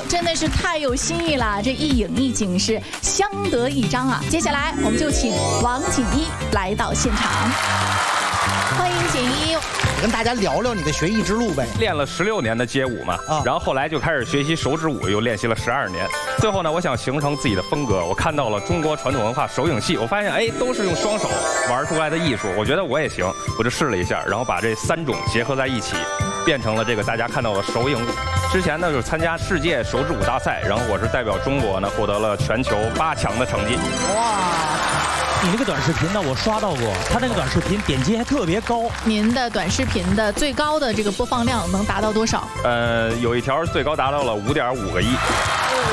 真的是太有新意了，这一影一景是相得益彰啊！接下来我们就请王锦衣来到现场，欢迎锦衣。 跟大家聊聊你的学艺之路呗。 练了16年的街舞嘛，然后后来就开始学习手指舞，又练习了12年。最后呢，我想形成自己的风格。我看到了中国传统文化手影戏，我发现哎，都是用双手玩出来的艺术，我觉得我也行，我就试了一下，然后把这3种结合在一起，变成了这个大家看到的手影舞。之前呢，就是参加世界手指舞大赛，然后我是代表中国呢获得了全球8强的成绩。 哇！你那个短视频呢，我刷到过，他那个短视频点击还特别高。 您的短视频的最高的这个播放量能达到多少？ 有一条最高达到了5.5个亿。